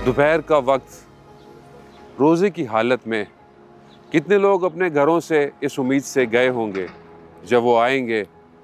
दोपहर का वक्त रोज़े की हालत में कितने लोग अपने घरों से इस उम्मीद से गए होंगे जब वो आएंगे